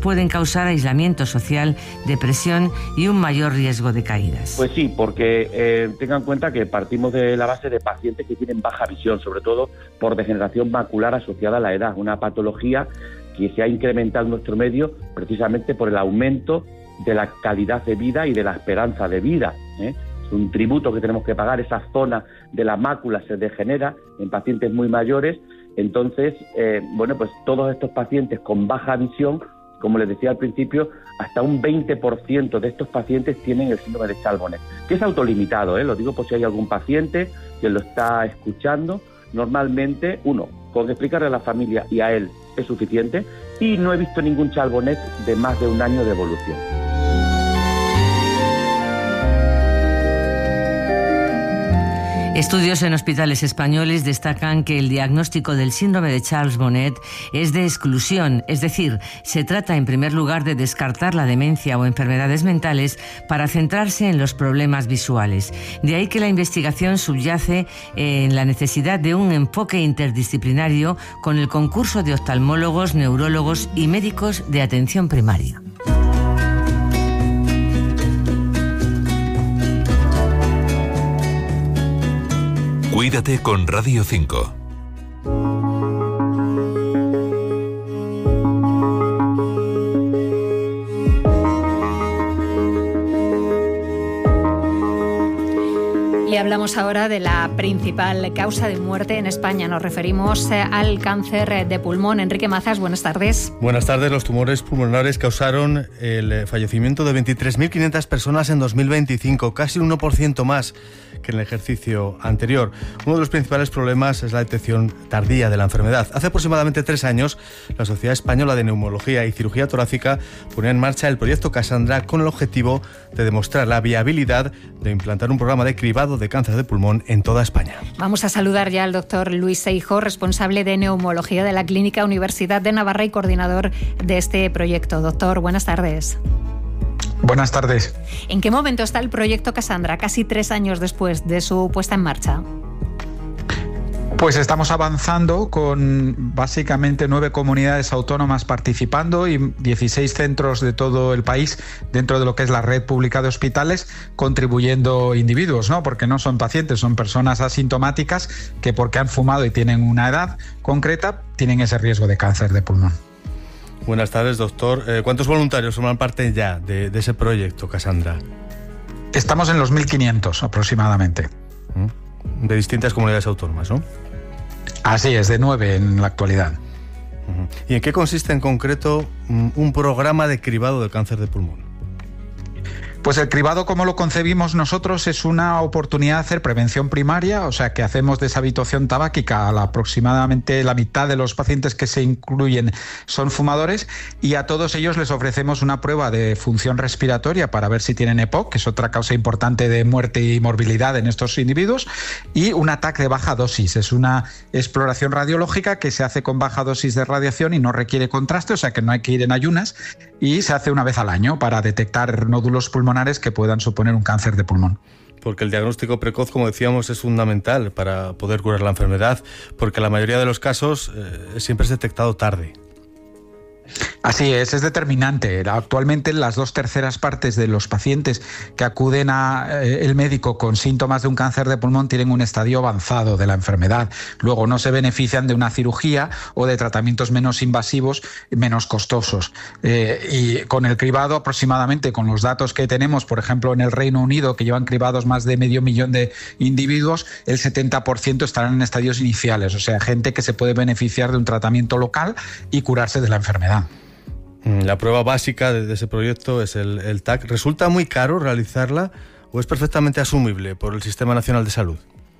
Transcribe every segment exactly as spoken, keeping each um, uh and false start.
pueden causar aislamiento social, depresión y un mayor riesgo de caídas. Pues sí, porque eh, tengan en cuenta que partimos de la base de pacientes que tienen baja visión, sobre todo por degeneración macular asociada a la edad, una patología que se ha incrementado en nuestro medio precisamente por el aumento de la calidad de vida y de la esperanza de vida, ¿eh? Es un tributo que tenemos que pagar, esa zona de la mácula se degenera en pacientes muy mayores. Entonces, eh, bueno, pues todos estos pacientes con baja visión, como les decía al principio, hasta un veinte por ciento de estos pacientes tienen el síndrome de Charles-Bonnet, que es autolimitado, ¿eh? Lo digo por si hay algún paciente que lo está escuchando. Normalmente, uno, con explicarle a la familia y a él es suficiente, y no he visto ningún Charles-Bonnet de más de un año de evolución. Estudios en hospitales españoles destacan que el diagnóstico del síndrome de Charles-Bonnet es de exclusión, es decir, se trata en primer lugar de descartar la demencia o enfermedades mentales para centrarse en los problemas visuales. De ahí que la investigación subyace en la necesidad de un enfoque interdisciplinario con el concurso de oftalmólogos, neurólogos y médicos de atención primaria. Cuídate con Radio cinco. Y hablamos ahora de la principal causa de muerte en España. Nos referimos al cáncer de pulmón. Enrique Mazas, buenas tardes. Buenas tardes. Los tumores pulmonares causaron el fallecimiento de veintitrés mil quinientas personas en dos mil veinticinco, casi un uno por ciento más que en el ejercicio anterior. Uno de los principales problemas es la detección tardía de la enfermedad. Hace aproximadamente tres años, la Sociedad Española de Neumología y Cirugía Torácica ponía en marcha el proyecto Cassandra con el objetivo de demostrar la viabilidad de implantar un programa de cribado de cáncer de pulmón en toda España. Vamos a saludar ya al doctor Luis Seijo, responsable de neumología de la Clínica Universidad de Navarra y coordinador de este proyecto. Doctor, buenas tardes. Buenas tardes. ¿En qué momento está el proyecto Cassandra, casi tres años después de su puesta en marcha? Pues estamos avanzando con básicamente nueve comunidades autónomas participando y dieciséis centros de todo el país dentro de lo que es la red pública de hospitales, contribuyendo individuos, ¿no? Porque no son pacientes, son personas asintomáticas que porque han fumado y tienen una edad concreta, tienen ese riesgo de cáncer de pulmón. Buenas tardes, doctor. Eh, ¿Cuántos voluntarios forman parte ya de, de ese proyecto, Cassandra? Estamos en los mil quinientos aproximadamente. De distintas comunidades autónomas, ¿no? Así es, de nueve en la actualidad. ¿Y en qué consiste en concreto un programa de cribado del cáncer de pulmón? Pues el cribado, como lo concebimos nosotros, es una oportunidad de hacer prevención primaria, o sea que hacemos deshabituación tabáquica a la, aproximadamente la mitad de los pacientes que se incluyen son fumadores, y a todos ellos les ofrecemos una prueba de función respiratoria para ver si tienen E P O C, que es otra causa importante de muerte y morbilidad en estos individuos, y un A T A C de baja dosis. Es una exploración radiológica que se hace con baja dosis de radiación y no requiere contraste, o sea que no hay que ir en ayunas, y se hace una vez al año para detectar nódulos pulmonares que puedan suponer un cáncer de pulmón. Porque el diagnóstico precoz, como decíamos, es fundamental para poder curar la enfermedad, porque la mayoría de los casos eh, siempre es detectado tarde. Así es, es determinante. Actualmente las dos terceras partes de los pacientes que acuden al eh, médico con síntomas de un cáncer de pulmón tienen un estadio avanzado de la enfermedad. Luego no se benefician de una cirugía o de tratamientos menos invasivos, menos costosos. Eh, y con el cribado aproximadamente, con los datos que tenemos, por ejemplo en el Reino Unido, que llevan cribados más de medio millón de individuos, el setenta por ciento estarán en estadios iniciales, o sea, gente que se puede beneficiar de un tratamiento local y curarse de la enfermedad. La prueba básica de ese proyecto es el, el T A C. ¿Resulta muy caro realizarla o es perfectamente asumible por el Sistema Nacional de Salud?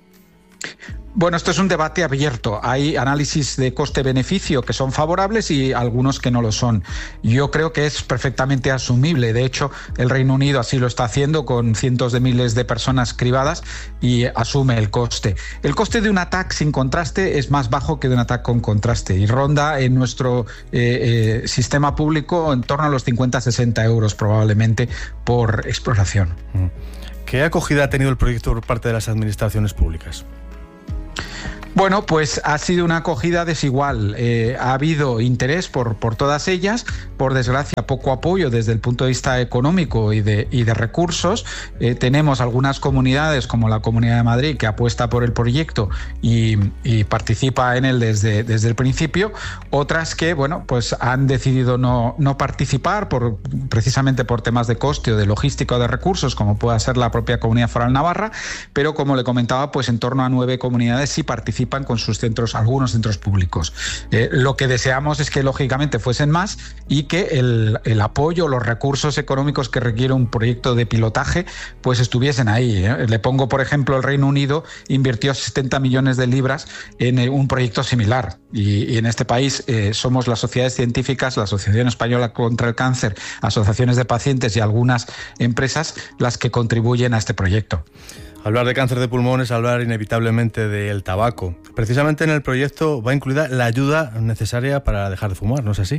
Bueno, esto es un debate abierto. Hay análisis de coste-beneficio que son favorables y algunos que no lo son. Yo creo que es perfectamente asumible. De hecho, el Reino Unido así lo está haciendo con cientos de miles de personas cribadas y asume el coste. El coste de un A T A C sin contraste es más bajo que de un A T A C con contraste y ronda en nuestro eh, eh, sistema público en torno a los cincuenta a sesenta euros probablemente por exploración. ¿Qué acogida ha tenido el proyecto por parte de las administraciones públicas? Bueno, pues ha sido una acogida desigual. Eh, ha habido interés por, por todas ellas, por desgracia poco apoyo desde el punto de vista económico y de, y de recursos. Eh, tenemos algunas comunidades como la Comunidad de Madrid que apuesta por el proyecto y, y participa en él desde, desde el principio, otras que bueno, pues han decidido no, no participar por, precisamente por temas de coste o de logística o de recursos, como pueda ser la propia Comunidad Foral Navarra, pero como le comentaba, pues en torno a nueve comunidades sí participan con sus centros, algunos centros públicos. Eh, lo que deseamos es que lógicamente fuesen más y que el, el apoyo, los recursos económicos que requiere un proyecto de pilotaje, pues estuviesen ahí. ¿eh? Le pongo, por ejemplo, el Reino Unido invirtió setenta millones de libras en un proyecto similar y, y en este país eh, somos las sociedades científicas, la Asociación Española contra el Cáncer, asociaciones de pacientes y algunas empresas las que contribuyen a este proyecto. Hablar de cáncer de pulmón es hablar inevitablemente del tabaco. Precisamente en el proyecto va incluida la ayuda necesaria para dejar de fumar, ¿no es así?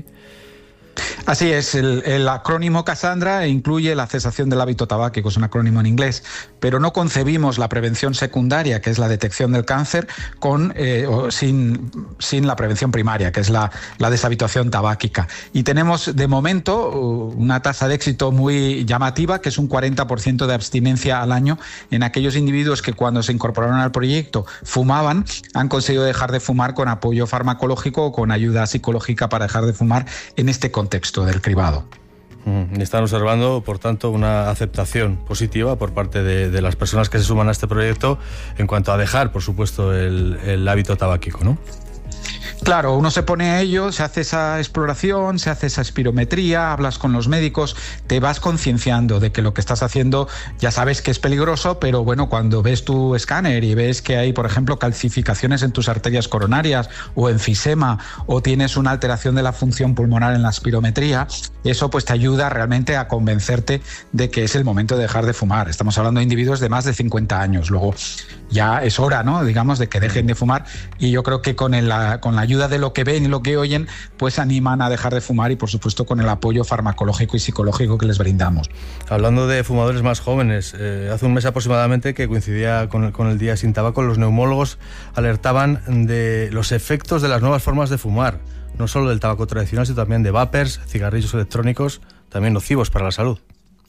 Así es, el, el acrónimo Cassandra incluye la cesación del hábito tabáquico, es un acrónimo en inglés, pero no concebimos la prevención secundaria, que es la detección del cáncer, con eh, o sin, sin la prevención primaria, que es la, la deshabituación tabáquica. Y tenemos de momento una tasa de éxito muy llamativa, que es un cuarenta por ciento de abstinencia al año en aquellos individuos que cuando se incorporaron al proyecto fumaban, han conseguido dejar de fumar con apoyo farmacológico o con ayuda psicológica para dejar de fumar en este contexto del cribado. Están observando, por tanto, una aceptación positiva por parte de, de las personas que se suman a este proyecto en cuanto a dejar, por supuesto, el, el hábito tabáquico, ¿no? Claro, uno se pone a ello, se hace esa exploración, se hace esa espirometría, hablas con los médicos, te vas concienciando de que lo que estás haciendo ya sabes que es peligroso, pero bueno, cuando ves tu escáner y ves que hay, por ejemplo, calcificaciones en tus arterias coronarias o enfisema o tienes una alteración de la función pulmonar en la espirometría, eso pues te ayuda realmente a convencerte de que es el momento de dejar de fumar. Estamos hablando de individuos de más de cincuenta años, luego ya es hora, ¿no?, digamos, de que dejen de fumar y yo creo que con, el, con la ayuda de lo que ven y lo que oyen, pues animan a dejar de fumar y por supuesto con el apoyo farmacológico y psicológico que les brindamos. Hablando de fumadores más jóvenes, eh, hace un mes aproximadamente que coincidía con el, con el Día Sin Tabaco, los neumólogos alertaban de los efectos de las nuevas formas de fumar, no solo del tabaco tradicional, sino también de vapers, cigarrillos electrónicos, también nocivos para la salud.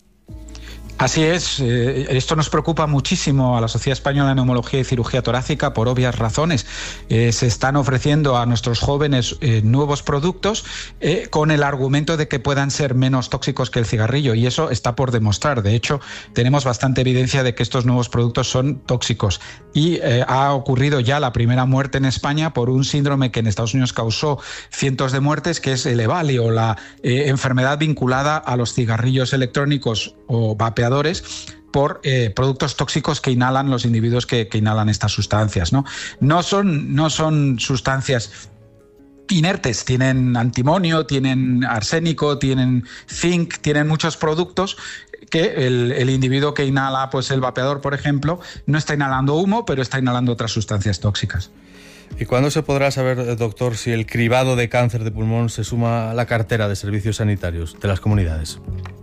Así es, eh, esto nos preocupa muchísimo a la Sociedad Española de Neumología y Cirugía Torácica por obvias razones. Eh, se están ofreciendo a nuestros jóvenes eh, nuevos productos eh, con el argumento de que puedan ser menos tóxicos que el cigarrillo y eso está por demostrar. De hecho, tenemos bastante evidencia de que estos nuevos productos son tóxicos y eh, ha ocurrido ya la primera muerte en España por un síndrome que en Estados Unidos causó cientos de muertes, que es el EVALI o la eh, enfermedad vinculada a los cigarrillos electrónicos o vapeadores por eh, productos tóxicos que inhalan los individuos que, que inhalan estas sustancias, ¿no? No son, no son sustancias inertes, tienen antimonio, tienen arsénico, tienen zinc, tienen muchos productos que el, el individuo que inhala, pues el vapeador, por ejemplo, no está inhalando humo, pero está inhalando otras sustancias tóxicas. ¿Y cuándo se podrá saber, doctor, si el cribado de cáncer de pulmón se suma a la cartera de servicios sanitarios de las comunidades?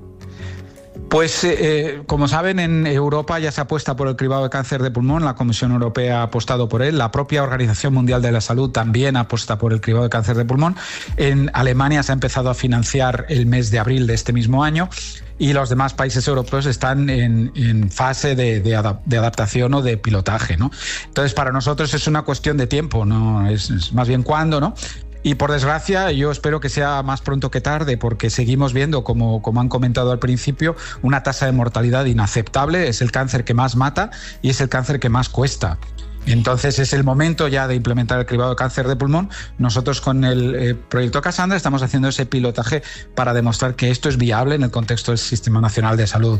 Pues, eh, como saben, en Europa ya se apuesta por el cribado de cáncer de pulmón, la Comisión Europea ha apostado por él, la propia Organización Mundial de la Salud también apuesta por el cribado de cáncer de pulmón. En Alemania se ha empezado a financiar el mes de abril de este mismo año y los demás países europeos están en, en fase de, de, adap- de adaptación o de pilotaje, ¿no? Entonces, para nosotros es una cuestión de tiempo, ¿no? Es, es más bien cuándo, ¿no? Y por desgracia, yo espero que sea más pronto que tarde, porque seguimos viendo, como, como han comentado al principio, una tasa de mortalidad inaceptable. Es el cáncer que más mata y es el cáncer que más cuesta. Entonces es el momento ya de implementar el cribado de cáncer de pulmón. Nosotros con el eh, proyecto Cassandra estamos haciendo ese pilotaje para demostrar que esto es viable en el contexto del Sistema Nacional de Salud.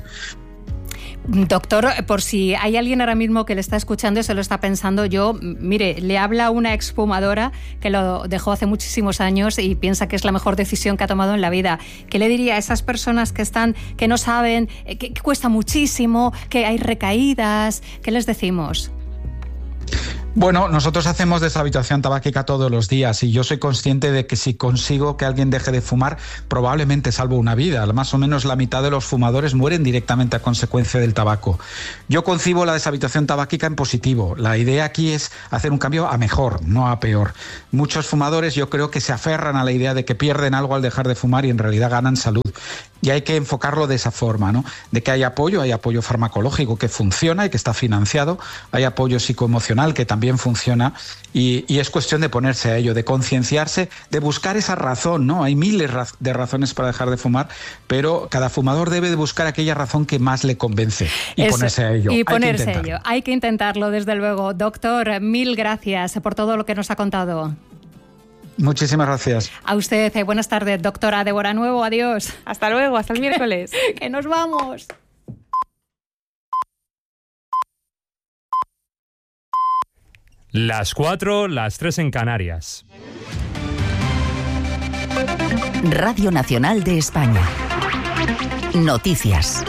Doctor, por si hay alguien ahora mismo que le está escuchando y se lo está pensando, yo, mire, le habla una exfumadora que lo dejó hace muchísimos años y piensa que es la mejor decisión que ha tomado en la vida. ¿Qué le diría a esas personas que están, que no saben, que, que cuesta muchísimo, que hay recaídas? ¿Qué les decimos? Bueno, nosotros hacemos deshabituación tabáquica todos los días y yo soy consciente de que si consigo que alguien deje de fumar, probablemente salvo una vida. Más o menos la mitad de los fumadores mueren directamente a consecuencia del tabaco. Yo concibo la deshabituación tabáquica en positivo. La idea aquí es hacer un cambio a mejor, no a peor. Muchos fumadores yo creo que se aferran a la idea de que pierden algo al dejar de fumar y en realidad ganan salud. Y hay que enfocarlo de esa forma, ¿no? De que hay apoyo, hay apoyo farmacológico que funciona y que está financiado, hay apoyo psicoemocional que también funciona y, y es cuestión de ponerse a ello, de concienciarse, de buscar esa razón, ¿no? Hay miles de razones para dejar de fumar, pero cada fumador debe de buscar aquella razón que más le convence y Eso, ponerse a ello. Y ponerse a ello. Hay que intentarlo, desde luego. Doctor, mil gracias por todo lo que nos ha contado. Muchísimas gracias. A usted, eh, buenas tardes, doctora Débora Nuevo, adiós. Hasta luego, hasta el miércoles. ¡Que nos vamos! Las cuatro, las tres en Canarias. Radio Nacional de España. Noticias.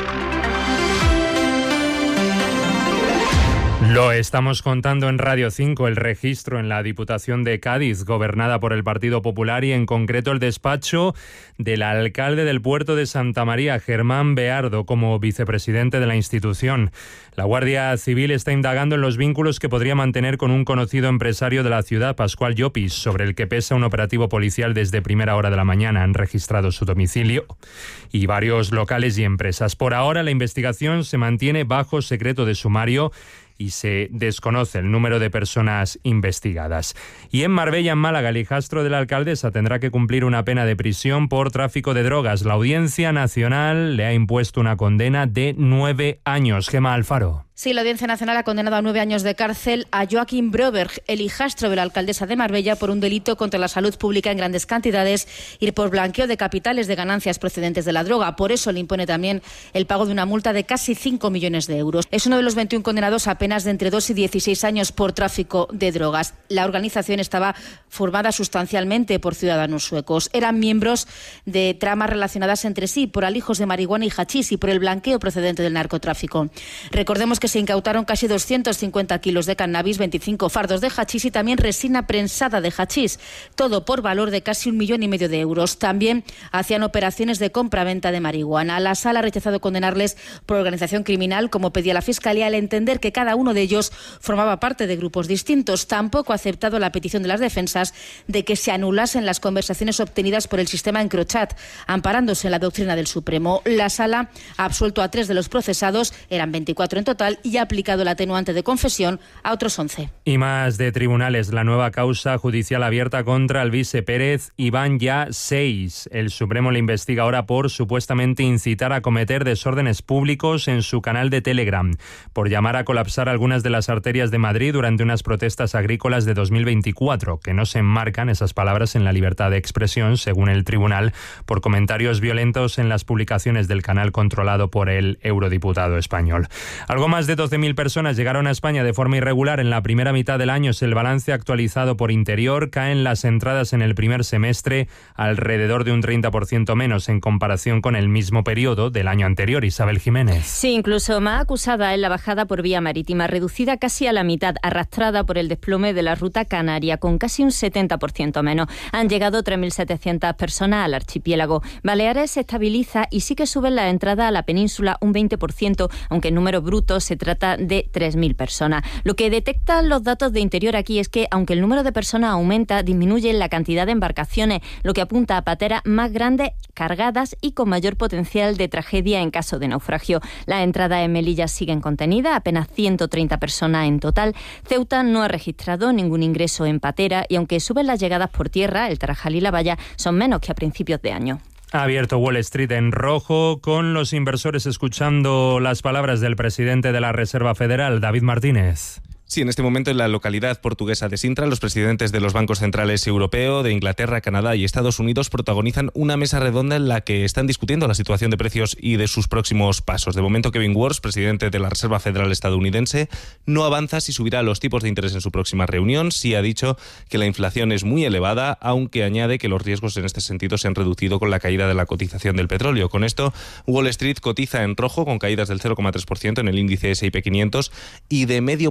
Lo estamos contando en Radio cinco, el registro en la Diputación de Cádiz, gobernada por el Partido Popular, y en concreto el despacho del alcalde del puerto de Santa María, Germán Beardo, como vicepresidente de la institución. La Guardia Civil está indagando en los vínculos que podría mantener con un conocido empresario de la ciudad, Pascual Llopis, sobre el que pesa un operativo policial desde primera hora de la mañana. Han registrado su domicilio y varios locales y empresas. Por ahora, la investigación se mantiene bajo secreto de sumario y se desconoce el número de personas investigadas. Y en Marbella, en Málaga, el hijastro de la alcaldesa tendrá que cumplir una pena de prisión por tráfico de drogas. La Audiencia Nacional le ha impuesto una condena de nueve años. Gemma Alfaro. Sí, la Audiencia Nacional ha condenado a nueve años de cárcel a Joaquín Broberg, el hijastro de la alcaldesa de Marbella, por un delito contra la salud pública en grandes cantidades y por blanqueo de capitales de ganancias procedentes de la droga. Por eso le impone también el pago de una multa de casi cinco millones de euros. Es uno de los veintiún condenados a penas de entre dos y dieciséis años por tráfico de drogas. La organización estaba formada sustancialmente por ciudadanos suecos. Eran miembros de tramas relacionadas entre sí por alijos de marihuana y hachís y por el blanqueo procedente del narcotráfico. Recordemos que se incautaron casi doscientos cincuenta kilos de cannabis, veinticinco fardos de hachís y también resina prensada de hachís, todo por valor de casi un millón y medio de euros. También hacían operaciones de compra-venta de marihuana. La Sala ha rechazado condenarles por organización criminal, como pedía la Fiscalía, al entender que cada uno de ellos formaba parte de grupos distintos. Tampoco ha aceptado la petición de las defensas de que se anulasen las conversaciones obtenidas por el sistema EncroChat, amparándose en la doctrina del Supremo. La Sala ha absuelto a tres de los procesados, eran veinticuatro en total, y ha aplicado el atenuante de confesión a otros once. Y más de tribunales, la nueva causa judicial abierta contra Alvise Pérez y van ya seis. El Supremo le investiga ahora por supuestamente incitar a cometer desórdenes públicos en su canal de Telegram, por llamar a colapsar algunas de las arterias de Madrid durante unas protestas agrícolas de dos mil veinticuatro, que no se enmarcan, esas palabras, en la libertad de expresión, según el tribunal, por comentarios violentos en las publicaciones del canal controlado por el eurodiputado español. Algo más de doce mil personas llegaron a España de forma irregular en la primera mitad del año. Es el balance actualizado por Interior. Caen las entradas en el primer semestre alrededor de un treinta por ciento menos en comparación con el mismo periodo del año anterior. Isabel Jiménez. Sí, incluso más acusada en la bajada por vía marítima, reducida casi a la mitad, arrastrada por el desplome de la ruta canaria, con casi un setenta por ciento menos. Han llegado tres mil setecientas personas al archipiélago. Baleares se estabiliza y sí que suben la entrada a la península un veinte por ciento, aunque en números brutos se trata de tres mil personas. Lo que detectan los datos de Interior aquí es que, aunque el número de personas aumenta, disminuye la cantidad de embarcaciones, lo que apunta a pateras más grandes, cargadas y con mayor potencial de tragedia en caso de naufragio. Las entradas en Melilla siguen contenidas, apenas ciento treinta personas en total. Ceuta no ha registrado ningún ingreso en patera y aunque suben las llegadas por tierra, el Tarajal y la Valla son menos que a principios de año. Ha abierto Wall Street en rojo, con los inversores escuchando las palabras del presidente de la Reserva Federal, David Martínez. Sí, en este momento en la localidad portuguesa de Sintra, los presidentes de los bancos centrales europeo, de Inglaterra, Canadá y Estados Unidos protagonizan una mesa redonda en la que están discutiendo la situación de precios y de sus próximos pasos. De momento, Kevin Warsh, presidente de la Reserva Federal estadounidense, no avanza si subirá los tipos de interés en su próxima reunión. Sí ha dicho que la inflación es muy elevada, aunque añade que los riesgos en este sentido se han reducido con la caída de la cotización del petróleo. Con esto, Wall Street cotiza en rojo con caídas del cero coma tres por ciento en el índice ese y pe quinientos y de medio punto porcentual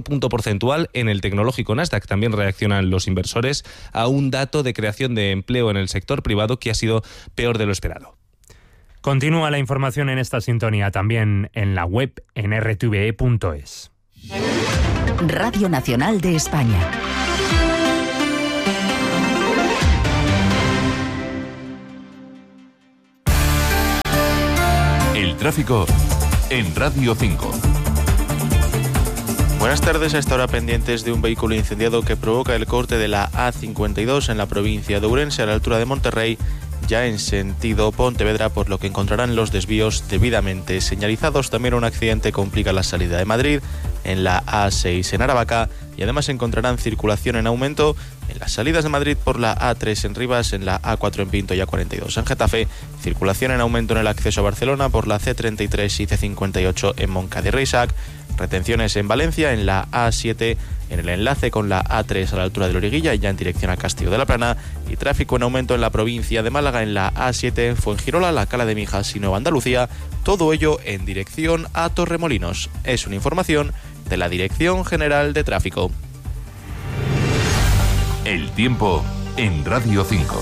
porcentual en el tecnológico Nasdaq. También reaccionan los inversores a un dato de creación de empleo en el sector privado que ha sido peor de lo esperado. Continúa la información en esta sintonía, también en la web en r t v e punto es. Radio Nacional de España. El tráfico en Radio cinco. Buenas tardes. A esta hora pendientes de un vehículo incendiado que provoca el corte de la A cincuenta y dos en la provincia de Ourense a la altura de Monterrey, ya en sentido Pontevedra, por lo que encontrarán los desvíos debidamente señalizados. También un accidente complica la salida de Madrid en la A seis en Aravaca, y además encontrarán circulación en aumento en las salidas de Madrid por la A tres en Rivas, en la A cuatro en Pinto y A cuarenta y dos en Getafe, circulación en aumento en el acceso a Barcelona por la C treinta y tres y C cincuenta y ocho en Moncada y Reixac, retenciones en Valencia en la A siete en el enlace con la A tres a la altura de Loriguilla y ya en dirección a Castillo de la Plana, y tráfico en aumento en la provincia de Málaga en la A siete en Fuengirola, la Cala de Mijas y Nueva Andalucía, todo ello en dirección a Torremolinos. Es una información de la Dirección General de Tráfico. El tiempo en Radio cinco.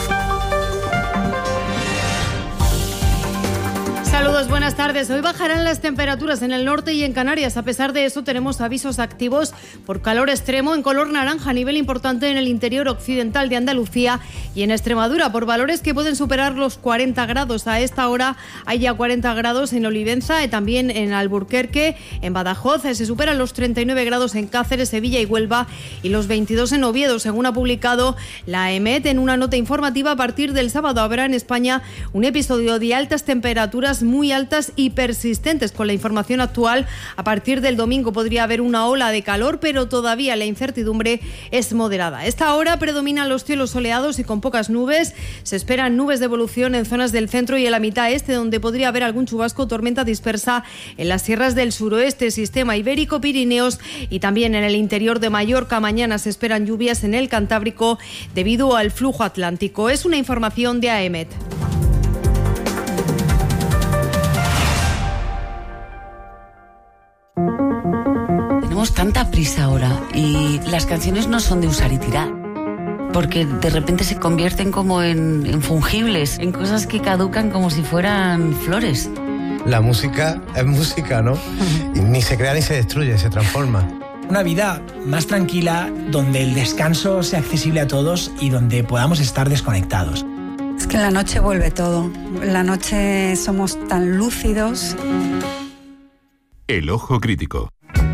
Saludos, buenas tardes. Hoy bajarán las temperaturas en el norte y en Canarias. A pesar de eso, tenemos avisos activos por calor extremo en color naranja a nivel importante en el interior occidental de Andalucía y en Extremadura, por valores que pueden superar los cuarenta grados. A esta hora hay ya cuarenta grados en Olivenza y también en Alburquerque, en Badajoz. Se superan los treinta y nueve grados en Cáceres, Sevilla y Huelva y los veintidós en Oviedo, según ha publicado la E M E T en una nota informativa. A partir del sábado habrá en España un episodio de altas temperaturas muy altas y persistentes. Con la información actual, a partir del domingo podría haber una ola de calor, pero todavía la incertidumbre es moderada. A esta hora predominan los cielos soleados y con pocas nubes. Se esperan nubes de evolución en zonas del centro y en la mitad este, donde podría haber algún chubasco, tormenta dispersa en las sierras del suroeste, sistema ibérico, Pirineos y también en el interior de Mallorca. Mañana se esperan lluvias en el Cantábrico debido al flujo atlántico. Es una información de A E M E T. Tenemos tanta prisa ahora y las canciones no son de usar y tirar, porque de repente se convierten como en, en fungibles, en cosas que caducan como si fueran flores. La música es música, ¿no? Y ni se crea ni se destruye, se transforma. Una vida más tranquila, donde el descanso sea accesible a todos y donde podamos estar desconectados. Es que en la noche vuelve todo. En la noche somos tan lúcidos. El ojo crítico.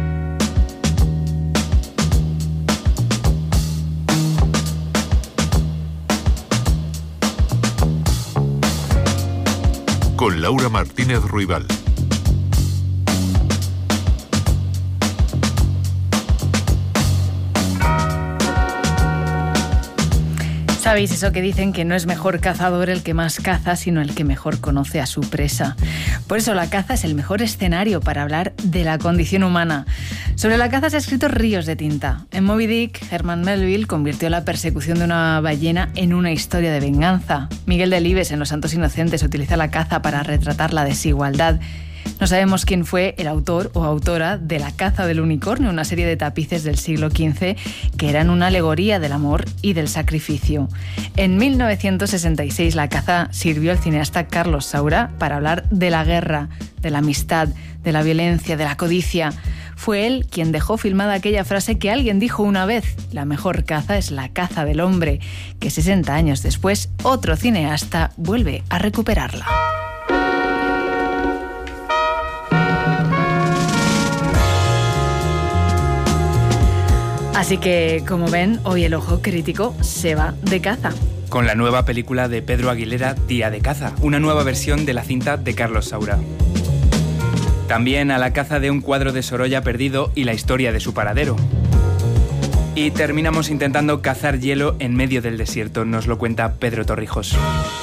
Con Laura Martínez Ruibal. ¿Sabéis eso que dicen, que no es mejor cazador el que más caza, sino el que mejor conoce a su presa? Por eso la caza es el mejor escenario para hablar de la condición humana. Sobre la caza se ha escrito ríos de tinta. En Moby Dick, Herman Melville convirtió la persecución de una ballena en una historia de venganza. Miguel Delibes, en Los Santos Inocentes, utiliza la caza para retratar la desigualdad. No sabemos quién fue el autor o autora de La caza del unicornio, una serie de tapices del siglo quince que eran una alegoría del amor y del sacrificio. En mil novecientos sesenta y seis la caza sirvió al cineasta Carlos Saura para hablar de la guerra, de la amistad, de la violencia, de la codicia. Fue él quien dejó filmada aquella frase que alguien dijo una vez: la mejor caza es la caza del hombre, que sesenta años después otro cineasta vuelve a recuperarla. Así que, como ven, hoy el ojo crítico se va de caza. Con la nueva película de Pedro Aguilera, Día de caza, una nueva versión de la cinta de Carlos Saura. También a la caza de un cuadro de Sorolla perdido y la historia de su paradero. Y terminamos intentando cazar hielo en medio del desierto, nos lo cuenta Pedro Torrijos.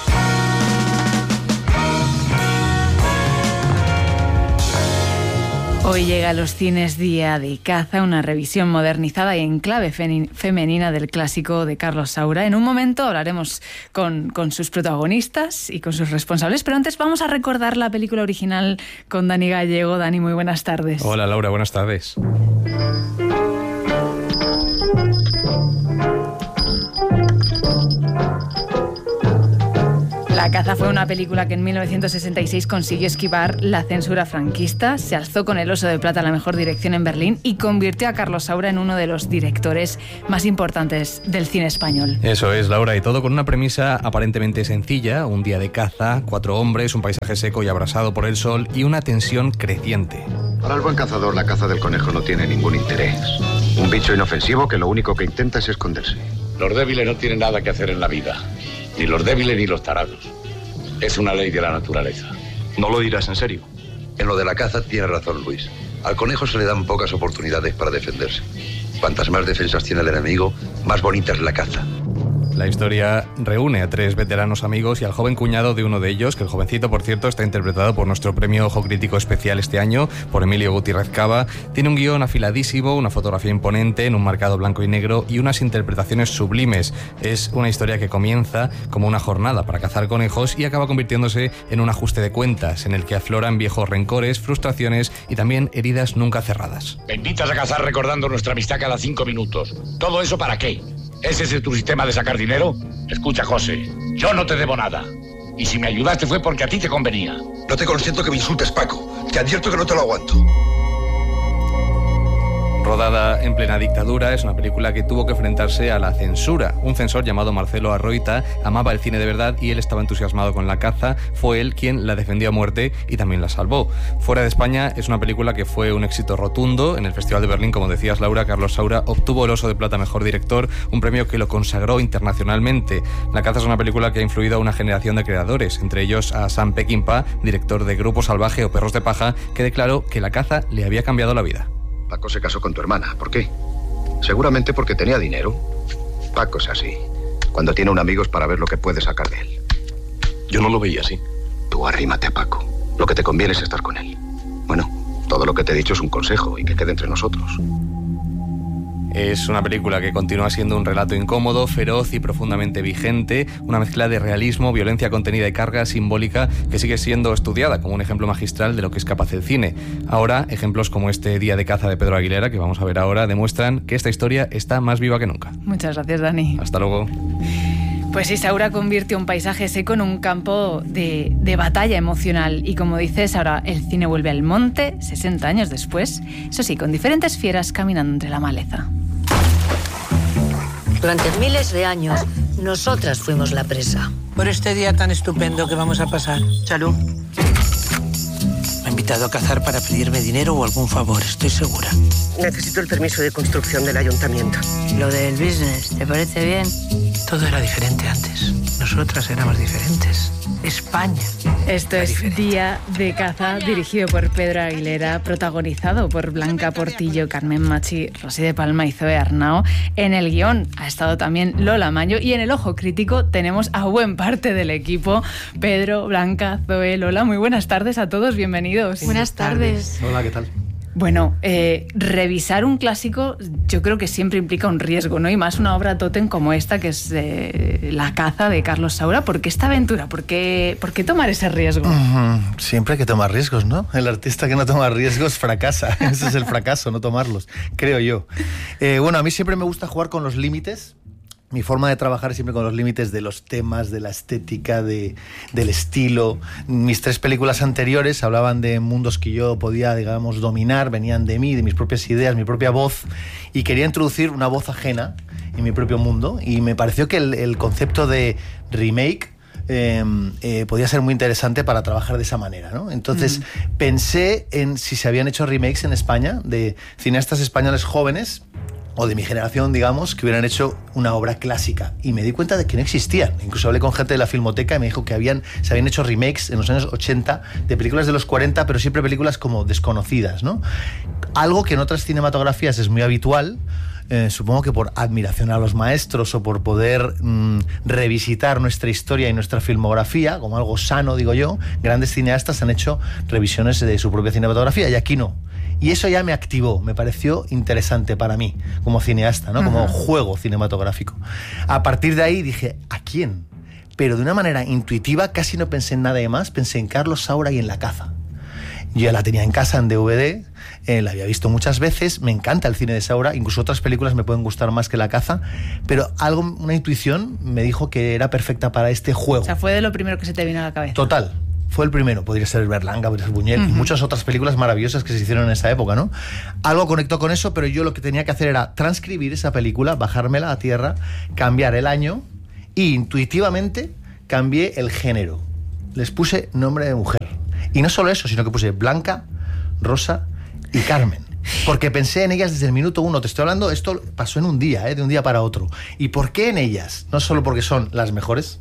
Hoy llega a los cines Día de caza, una revisión modernizada y en clave femenina del clásico de Carlos Saura. En un momento hablaremos con, con sus protagonistas y con sus responsables, pero antes vamos a recordar la película original con Dani Gallego. Dani, muy buenas tardes. Hola Laura, buenas tardes. La caza fue una película que en mil novecientos sesenta y seis consiguió esquivar la censura franquista, se alzó con el Oso de Plata a la mejor dirección en Berlín y convirtió a Carlos Saura en uno de los directores más importantes del cine español. Eso es, Laura, y todo con una premisa aparentemente sencilla: un día de caza, cuatro hombres, un paisaje seco y abrasado por el sol y una tensión creciente. Para el buen cazador, la caza del conejo no tiene ningún interés. Un bicho inofensivo que lo único que intenta es esconderse. Los débiles no tienen nada que hacer en la vida. Ni los débiles ni los tarados. Es una ley de la naturaleza. No lo dirás en serio. En lo de la caza tiene razón Luis. Al conejo se le dan pocas oportunidades para defenderse. Cuantas más defensas tiene el enemigo, más bonita es la caza. La historia reúne a tres veteranos amigos y al joven cuñado de uno de ellos, que el jovencito, por cierto, está interpretado por nuestro premio Ojo Crítico especial este año, por Emilio Gutiérrez Cava. Tiene un guión afiladísimo, una fotografía imponente en un marcado blanco y negro y unas interpretaciones sublimes. Es una historia que comienza como una jornada para cazar conejos y acaba convirtiéndose en un ajuste de cuentas, en el que afloran viejos rencores, frustraciones y también heridas nunca cerradas. Me invitas a cazar recordando nuestra amistad cada cinco minutos. ¿Todo eso para qué? ¿Ese es tu sistema de sacar dinero? Escucha, José, yo no te debo nada. Y si me ayudaste fue porque a ti te convenía. No te consiento que me insultes, Paco. Te advierto que no te lo aguanto. Rodada en plena dictadura, es una película que tuvo que enfrentarse a la censura. Un censor llamado Marcelo Arroita amaba el cine de verdad y él estaba entusiasmado con la caza. Fue él quien la defendió a muerte y también la salvó. Fuera de España es una película que fue un éxito rotundo. En el Festival de Berlín, como decías, Laura, Carlos Saura obtuvo el Oso de Plata Mejor Director, un premio que lo consagró internacionalmente. La caza es una película que ha influido a una generación de creadores, entre ellos a Sam Peckinpah, director de Grupo Salvaje o Perros de Paja, que declaró que la caza le había cambiado la vida. Paco se casó con tu hermana. ¿Por qué? Seguramente porque tenía dinero. Paco es así. Cuando tiene un amigo es para ver lo que puede sacar de él. Yo no lo veía así. Tú arrímate a Paco. Lo que te conviene es estar con él. Bueno, todo lo que te he dicho es un consejo y que quede entre nosotros. Es una película que continúa siendo un relato incómodo, feroz y profundamente vigente, una mezcla de realismo, violencia contenida y carga simbólica que sigue siendo estudiada como un ejemplo magistral de lo que es capaz el cine. Ahora, ejemplos como este Día de caza de Pedro Aguilera, que vamos a ver ahora, demuestran que esta historia está más viva que nunca. Muchas gracias, Dani. Hasta luego. Pues sí, Saura convirtió un paisaje seco en un campo de, de batalla emocional. Y como dices, ahora el cine vuelve al monte, sesenta años después, eso sí, con diferentes fieras caminando entre la maleza. Durante miles de años, nosotras fuimos la presa. Por este día tan estupendo que vamos a pasar. Salud. Me ha invitado a cazar para pedirme dinero o algún favor, estoy segura. Necesito el permiso de construcción del ayuntamiento. Lo del business, ¿te parece bien? Todo era diferente antes. Nosotras éramos diferentes. España. Esto es diferente. Día de caza, dirigido por Pedro Aguilera, protagonizado por Blanca Portillo, Carmen Machi, Rosy de Palma y Zoe Arnao. En el guión ha estado también Lola Maño y en el Ojo Crítico tenemos a buen parte del equipo. Pedro, Blanca, Zoe, Lola, muy buenas tardes a todos, bienvenidos. Buenas tardes. Hola, ¿qué tal? Bueno, eh, revisar un clásico yo creo que siempre implica un riesgo, ¿no? Y más una obra tótem como esta, que es eh, La caza de Carlos Saura. ¿Por qué esta aventura? ¿Por qué, por qué tomar ese riesgo? Uh-huh. Siempre hay que tomar riesgos, ¿no? El artista que no toma riesgos fracasa. Ese es el fracaso, no tomarlos, creo yo. Eh, bueno, a mí siempre me gusta jugar con los límites. Mi forma de trabajar es siempre con los límites de los temas, de la estética, de, del estilo. Mis tres películas anteriores hablaban de mundos que yo podía, digamos, dominar, venían de mí, de mis propias ideas, mi propia voz, y quería introducir una voz ajena en mi propio mundo, y me pareció que el, el concepto de remake eh, eh, podía ser muy interesante para trabajar de esa manera, ¿no? Entonces mm. pensé en si se habían hecho remakes en España de cineastas españoles jóvenes, o de mi generación, digamos, que hubieran hecho una obra clásica. Y me di cuenta de que no existían. Incluso hablé con gente de la Filmoteca y me dijo que habían, se habían hecho remakes en los años ochenta de películas de los cuarenta, pero siempre películas como desconocidas, ¿no? Algo que en otras cinematografías es muy habitual, eh, supongo que por admiración a los maestros o por poder mmm, revisitar nuestra historia y nuestra filmografía, como algo sano, digo yo, grandes cineastas han hecho revisiones de su propia cinematografía, y aquí no. Y eso ya me activó, me pareció interesante para mí, como cineasta, ¿no? Como uh-huh. juego cinematográfico. A partir de ahí dije, ¿a quién? Pero de una manera intuitiva, casi no pensé en nada de más, pensé en Carlos Saura y en La caza. Yo ya la tenía en casa en D V D, eh, la había visto muchas veces, me encanta el cine de Saura, incluso otras películas me pueden gustar más que La caza, pero algo, una intuición me dijo que era perfecta para este juego. O sea, fue de lo primero que se te vino a la cabeza. Total. Fue el primero, podría ser Berlanga, podría ser Buñuel, uh-huh. y muchas otras películas maravillosas que se hicieron en esa época, ¿no? Algo conectó con eso, pero yo lo que tenía que hacer era transcribir esa película, bajármela a tierra, cambiar el año y intuitivamente cambié el género. Les puse nombre de mujer. Y no solo eso, sino que puse Blanca, Rosa y Carmen. Porque pensé en ellas desde el minuto uno. Te estoy hablando, esto pasó en un día, ¿eh? De un día para otro. ¿Y por qué en ellas? No solo porque son las mejores,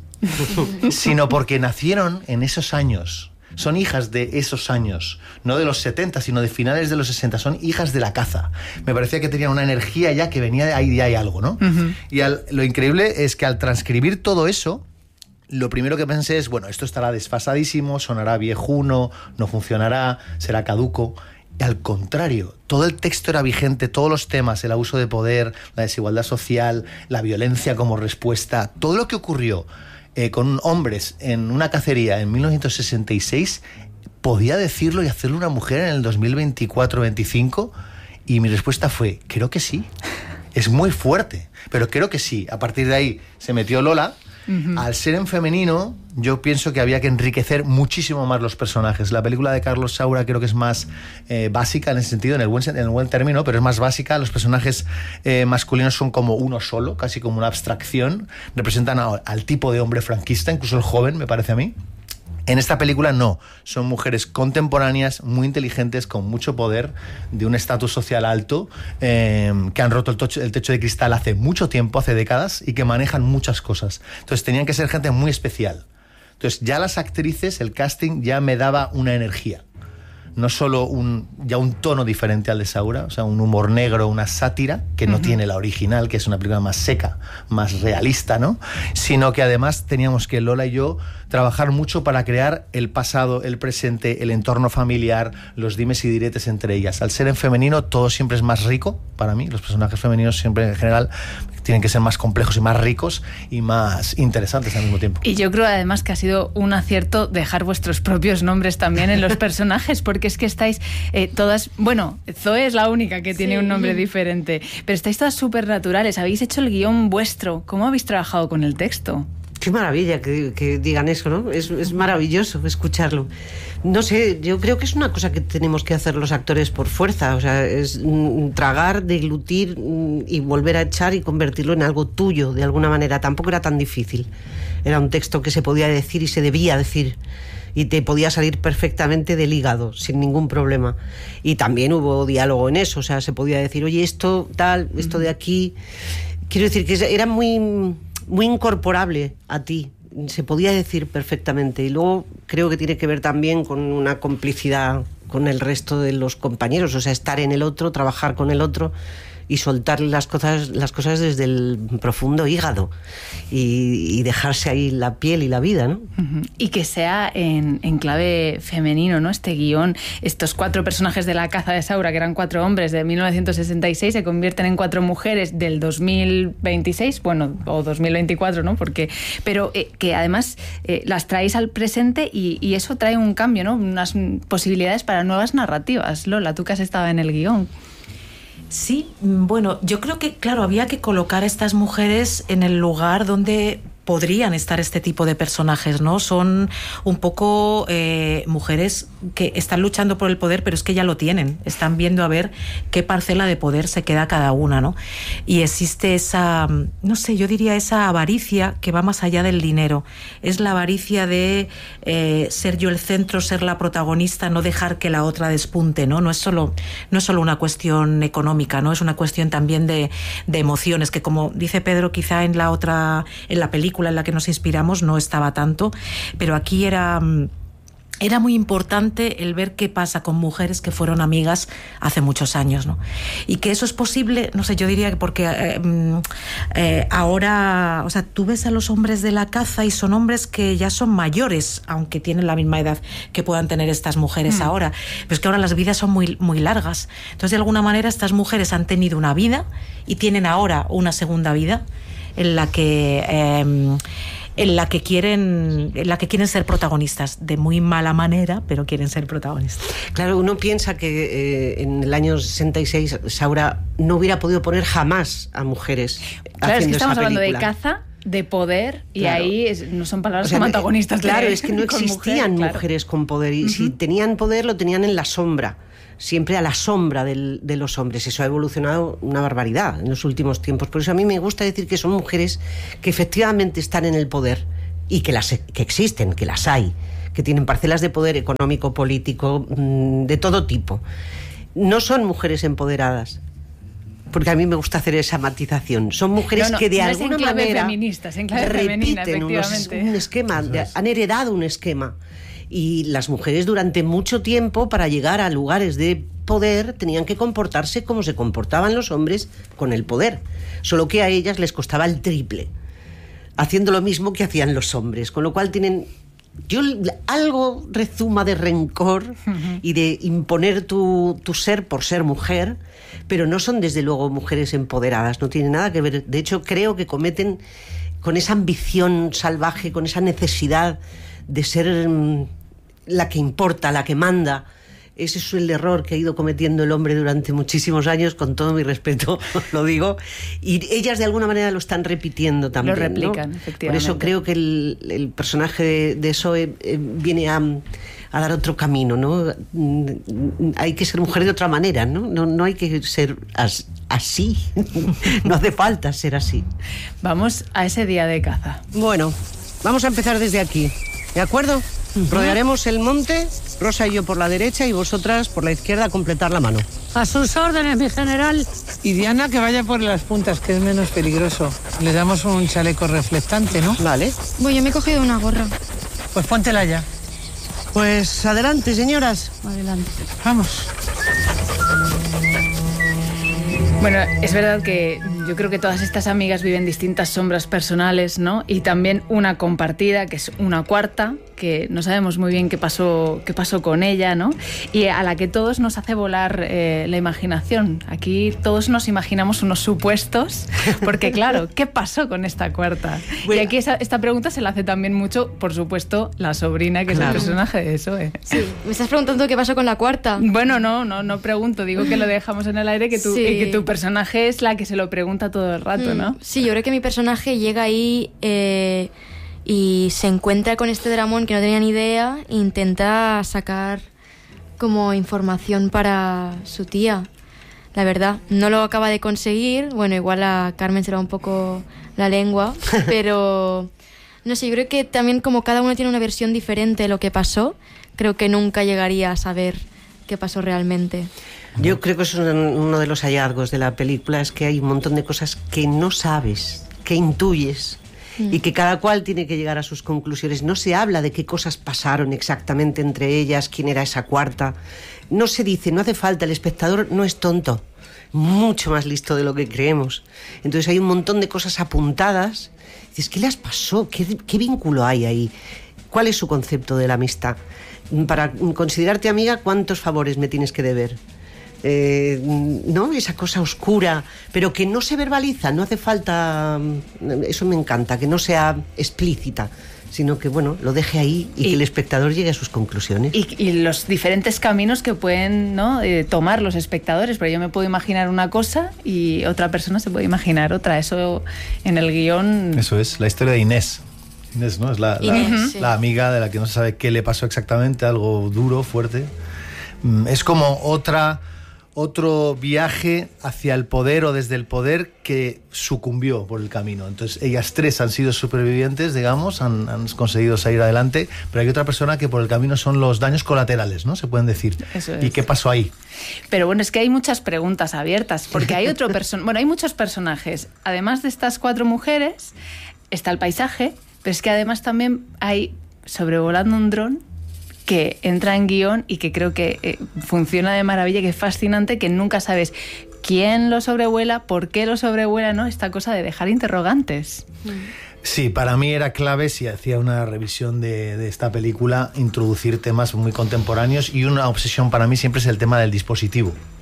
sino porque nacieron en esos años. Son hijas de esos años, no de los setenta, sino de finales de los sesenta. Son hijas de la caza. Me parecía que tenían una energía ya que venía de ahí, ya hay algo, ¿no? Uh-huh. Y al, lo increíble es que al transcribir todo eso, lo primero que pensé es, bueno, esto estará desfasadísimo, sonará viejuno, no funcionará, será caduco. Y al contrario, todo el texto era vigente, todos los temas, el abuso de poder, la desigualdad social, la violencia como respuesta, todo lo que ocurrió Eh, con hombres en una cacería en mil novecientos sesenta y seis, podía decirlo y hacerlo una mujer en el dos mil veinticuatro veinticinco, y mi respuesta fue, creo que sí. Es muy fuerte, pero creo que sí. A partir de ahí se metió Lola. Uh-huh. Al ser en femenino, yo pienso que había que enriquecer muchísimo más los personajes. La película de Carlos Saura creo que es más eh, básica en ese sentido, en el buen, en el buen término, pero es más básica. Los personajes eh, masculinos son como uno solo, casi como una abstracción. Representan a, al tipo de hombre franquista, incluso el joven, me parece a mí. En esta película no, son mujeres contemporáneas, muy inteligentes, con mucho poder, de un estatus social alto, eh, que han roto el, tocho, el techo de cristal hace mucho tiempo, hace décadas, y que manejan muchas cosas. Entonces tenían que ser gente muy especial. Entonces ya las actrices, el casting ya me daba una energía. No solo un, ya un tono diferente al de Saura, o sea, un humor negro, una sátira, que no uh-huh. tiene la original, que es una película más seca, más realista, ¿no? Sino que además teníamos que Lola y yo trabajar mucho para crear el pasado, el presente, el entorno familiar, los dimes y diretes entre ellas. Al ser en femenino, todo siempre es más rico para mí. Los personajes femeninos siempre, en general, tienen que ser más complejos y más ricos y más interesantes al mismo tiempo. Y yo creo además que ha sido un acierto dejar vuestros propios nombres también en los personajes, porque es que estáis eh, todas, bueno, Zoe es la única que tiene sí. un nombre diferente, pero estáis todas súper naturales, habéis hecho el guión vuestro. ¿Cómo habéis trabajado con el texto? Qué maravilla que, que digan eso, ¿no? Es, es maravilloso escucharlo. No sé, yo creo que es una cosa que tenemos que hacer los actores por fuerza, o sea, es mm, tragar, deglutir mm, y volver a echar y convertirlo en algo tuyo, de alguna manera. Tampoco era tan difícil. Era un texto que se podía decir y se debía decir, y te podía salir perfectamente del hígado, sin ningún problema. Y también hubo diálogo en eso, o sea, se podía decir, oye, esto tal, esto de aquí. Quiero decir que era muy... muy incorporable a ti, se podía decir perfectamente. Y luego creo que tiene que ver también con una complicidad con el resto de los compañeros, o sea, estar en el otro, trabajar con el otro y soltar las cosas, las cosas desde el profundo hígado y, y dejarse ahí la piel y la vida, ¿no? Uh-huh. Y que sea en, en clave femenino, ¿no? Este guión, estos cuatro personajes de La caza de Saura, que eran cuatro hombres de mil novecientos sesenta y seis, se convierten en cuatro mujeres del dos mil veintiséis, bueno, o dos mil veinticuatro, ¿no? Porque, pero eh, que además eh, las traéis al presente y, y eso trae un cambio, ¿no? Unas posibilidades para nuevas narrativas. Lola, tú que has estado en el guión. Sí, bueno, yo creo que, claro, había que colocar a estas mujeres en el lugar donde podrían estar este tipo de personajes, ¿no? Son un poco eh, mujeres que están luchando por el poder, pero es que ya lo tienen. Están viendo a ver qué parcela de poder se queda cada una, ¿no? Y existe esa, no sé, yo diría esa avaricia que va más allá del dinero. Es la avaricia de eh, ser yo el centro, ser la protagonista, no dejar que la otra despunte, ¿no? No es solo, no es solo una cuestión económica, ¿no? Es una cuestión también de, de emociones, que como dice Pedro, quizá en la otra, en la película en la que nos inspiramos no estaba tanto, pero aquí era... Era muy importante el ver qué pasa con mujeres que fueron amigas hace muchos años, ¿no? Y que eso es posible, no sé, yo diría que porque eh, eh, ahora, o sea, tú ves a los hombres de La caza y son hombres que ya son mayores, aunque tienen la misma edad que puedan tener estas mujeres mm. ahora. Pero es que ahora las vidas son muy, muy largas. Entonces, de alguna manera, estas mujeres han tenido una vida y tienen ahora una segunda vida en la que... Eh, en la que quieren, en la que quieren ser protagonistas, de muy mala manera, pero quieren ser protagonistas. Claro, uno piensa que eh, en el año sesenta y seis Saura no hubiera podido poner jamás a mujeres claro, es que estamos hablando película. de caza, de poder, y claro. ahí es, no son palabras o sea, como antagonistas. Claro, de, es que no existían mujer, claro. mujeres con poder, y uh-huh. si tenían poder lo tenían en la sombra, siempre a la sombra del, de los hombres. Eso ha evolucionado una barbaridad en los últimos tiempos. Por eso a mí me gusta decir que son mujeres que efectivamente están en el poder y que, las, que existen, que las hay, que tienen parcelas de poder económico, político, de todo tipo. No son mujeres empoderadas, porque a mí me gusta hacer esa matización. Son mujeres no, no, que de no alguna es en clave manera feministas, en clave femenina, repiten unos, efectivamente. un esquema, de, han heredado un esquema. Y las mujeres durante mucho tiempo, para llegar a lugares de poder, tenían que comportarse como se comportaban los hombres con el poder. Solo que a ellas les costaba el triple, haciendo lo mismo que hacían los hombres. Con lo cual tienen... Yo algo rezuma de rencor uh-huh. y de imponer tu, tu ser por ser mujer, pero no son desde luego mujeres empoderadas, no tienen nada que ver. De hecho, creo que cometen con esa ambición salvaje, con esa necesidad de ser mm, la que importa, la que manda. Ese es el error que ha ido cometiendo el hombre durante muchísimos años, con todo mi respeto, lo digo, y ellas de alguna manera lo están repitiendo también. Lo replican, ¿no? efectivamente. Por eso creo que el, el personaje de, de Zoe eh, viene a, a dar otro camino, ¿no? Hay que ser mujer de otra manera, ¿no? No, no hay que ser as, así, no hace falta ser así. Vamos a ese día de caza. Bueno, vamos a empezar desde aquí, ¿de acuerdo? Uh-huh. Rodearemos el monte, Rosa y yo por la derecha y vosotras por la izquierda a completar la mano. A sus órdenes, mi general. Y Diana que vaya por las puntas, que es menos peligroso. Le damos un chaleco reflectante, ¿no? Vale. Bueno, yo me he cogido una gorra. Pues póntela ya. Pues adelante, señoras. Adelante. Vamos. Bueno, es verdad que yo creo que todas estas amigas viven distintas sombras personales, ¿no? Y también una compartida, que es una cuarta, que no sabemos muy bien qué pasó, qué pasó con ella, ¿no? Y a la que todos nos hace volar eh, la imaginación. Aquí todos nos imaginamos unos supuestos, porque claro, ¿qué pasó con esta cuarta? Bueno. Y aquí esa, esta pregunta se la hace también mucho, por supuesto, la sobrina, que claro. es el personaje de Zoe. Sí, ¿me estás preguntando qué pasó con la cuarta? Bueno, no, no, no pregunto, digo que lo dejamos en el aire, que tu, sí. eh, que tu personaje es la que se lo pregunta todo el rato, ¿no? Sí, yo creo que mi personaje llega ahí eh, y se encuentra con este dramón que no tenía ni idea e intenta sacar como información para su tía. La verdad, no lo acaba de conseguir. Bueno, igual a Carmen se le va un poco la lengua, pero no sé, yo creo que también como cada uno tiene una versión diferente de lo que pasó, creo que nunca llegaría a saber qué pasó realmente. Yo creo que es uno de los hallazgos de la película, es que hay un montón de cosas que no sabes, que intuyes, mm. y que cada cual tiene que llegar a sus conclusiones. No se habla de qué cosas pasaron exactamente entre ellas, quién era esa cuarta. No se dice, no hace falta, el espectador no es tonto, mucho más listo de lo que creemos. Entonces hay un montón de cosas apuntadas. Dices, ¿qué les pasó? ¿Qué, qué vínculo hay ahí? ¿Cuál es su concepto de la amistad? Para considerarte amiga, ¿cuántos favores me tienes que deber? Eh, ¿no? Esa cosa oscura, pero que no se verbaliza, no hace falta, eso me encanta, que no sea explícita, sino que bueno, lo deje ahí y, y que el espectador llegue a sus conclusiones. Y, y los diferentes caminos que pueden, ¿no? eh, tomar los espectadores, porque yo me puedo imaginar una cosa y otra persona se puede imaginar otra, eso en el guión... Eso es, la historia de Inés. Inés, ¿no? Es la, la, Inés, sí. la amiga de la que no se sabe qué le pasó exactamente, algo duro, fuerte. Es como otra... otro viaje hacia el poder o desde el poder que sucumbió por el camino. Entonces, ellas tres han sido supervivientes, digamos, han, han conseguido salir adelante, pero hay otra persona que por el camino son los daños colaterales, ¿no? Se pueden decir. Eso es. ¿Y qué pasó ahí? Pero bueno, es que hay muchas preguntas abiertas, porque hay otro person- bueno, hay muchos personajes. Además de estas cuatro mujeres, está el paisaje, pero es que además también hay sobrevolando un dron que entra en guión y que creo que eh, funciona de maravilla, que es fascinante, que nunca sabes quién lo sobrevuela, por qué lo sobrevuela, ¿no? Esta cosa de dejar interrogantes. Sí, para mí era clave, si hacía una revisión de, de esta película, introducir temas muy contemporáneos, y una obsesión para mí siempre es el tema del dispositivo.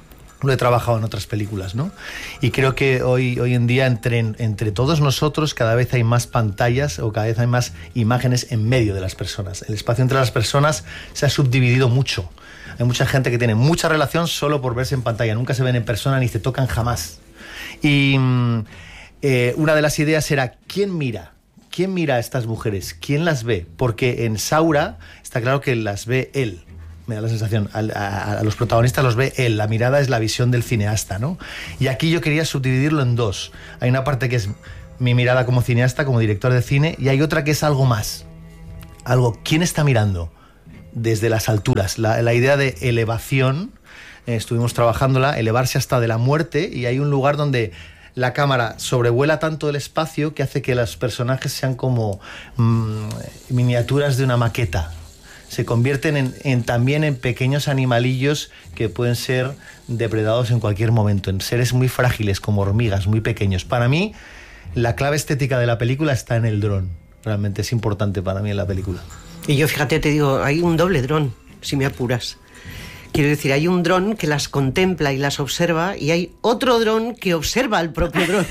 lo he trabajado en otras películas, ¿no? Y creo que hoy, hoy en día entre, entre todos nosotros cada vez hay más pantallas o cada vez hay más imágenes en medio de las personas. El espacio entre las personas se ha subdividido mucho. Hay mucha gente que tiene mucha relación solo por verse en pantalla, nunca se ven en persona ni se tocan jamás. Y eh, una de las ideas era, ¿quién mira? ¿Quién mira a estas mujeres? ¿Quién las ve? Porque en Saura está claro que las ve él. Me da la sensación, a, a, a los protagonistas los ve él, la mirada es la visión del cineasta, ¿no? Y aquí yo quería subdividirlo en dos. Hay una parte que es mi mirada como cineasta, como director de cine, y hay otra que es algo más. Algo, ¿quién está mirando? Desde las alturas. La, la idea de elevación, eh, estuvimos trabajándola, elevarse hasta de la muerte, y hay un lugar donde la cámara sobrevuela tanto el espacio que hace que los personajes sean como mmm, miniaturas de una maqueta. Se convierten en, en, también en pequeños animalillos que pueden ser depredados en cualquier momento, en seres muy frágiles como hormigas, muy pequeños. Para mí, la clave estética de la película está en el dron. Realmente es importante para mí en la película. Y yo, fíjate, te digo, hay un doble dron, si me apuras. Quiero decir, hay un dron que las contempla y las observa, y hay otro dron que observa al propio dron.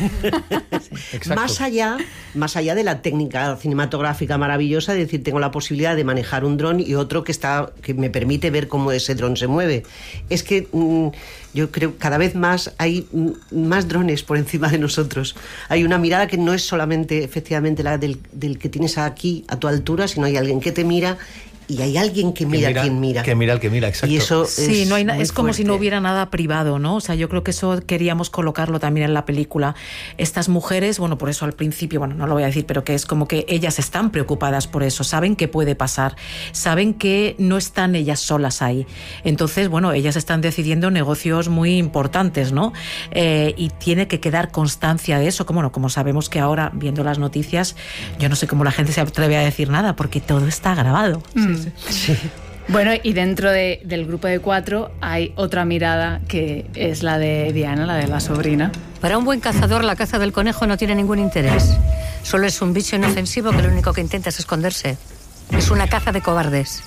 más allá, más allá de la técnica cinematográfica maravillosa, de decir, tengo la posibilidad de manejar un dron y otro que está, que me permite ver cómo ese dron se mueve. Es que mmm, yo creo cada vez más hay más drones por encima de nosotros. Hay una mirada que no es solamente efectivamente la del, del que tienes aquí a tu altura, sino hay alguien que te mira. Y hay alguien que mira, que mira a quien mira. Que mira al que mira, exacto. Y eso sí, es, no hay na- es como fuerte. si no hubiera nada privado, ¿no? O sea, yo creo que eso queríamos colocarlo también en la película. Estas mujeres, bueno, por eso al principio, bueno, no lo voy a decir, pero que es como que ellas están preocupadas por eso, saben qué puede pasar, saben que no están ellas solas ahí. Entonces, bueno, ellas están decidiendo negocios muy importantes, ¿no? Eh, y tiene que quedar constancia de eso, como, bueno, como sabemos que ahora, viendo las noticias, yo no sé cómo la gente se atreve a decir nada, porque todo está grabado. Mm. Sí, sí. Bueno, y dentro de, del grupo de cuatro hay otra mirada que es la de Diana, la de la sobrina. Para un buen cazador, la caza del conejo no tiene ningún interés. Solo es un bicho inofensivo que lo único que intenta es esconderse. Es una caza de cobardes.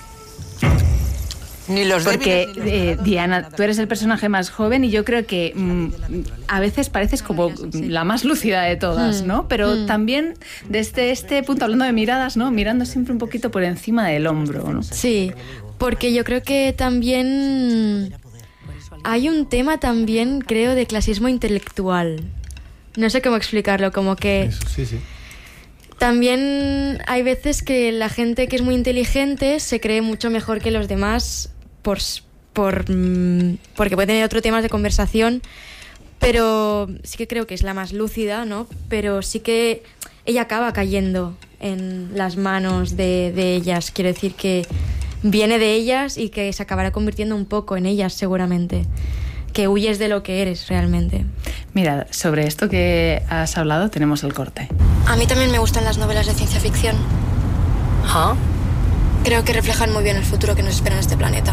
Ni los Porque, eh, Diana, tú eres el personaje más joven y yo creo que mmm, a veces pareces como la más lúcida de todas, ¿no? Pero mm. también desde este punto, hablando de miradas, ¿no? Mirando siempre un poquito por encima del hombro, ¿no? Sí, porque yo creo que también hay un tema también, creo, de clasismo intelectual. No sé cómo explicarlo, como que... Eso, sí, sí. También hay veces que la gente que es muy inteligente se cree mucho mejor que los demás por, por, porque puede tener otros temas de conversación, pero sí que creo que es la más lúcida, ¿no? Pero sí que ella acaba cayendo en las manos de, de ellas. Quiero decir que viene de ellas y que se acabará convirtiendo un poco en ellas seguramente. Que huyes de lo que eres realmente. Mira, sobre esto que has hablado tenemos el corte. A mí también me gustan las novelas de ciencia ficción. ¿Ah? Creo que reflejan muy bien el futuro que nos espera en este planeta.